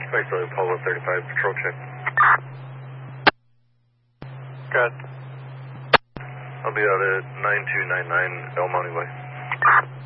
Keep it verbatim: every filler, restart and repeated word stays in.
Thanks, Apollo thirty-five, patrol check. Good. I'll be out at nine two nine nine El Monte Way.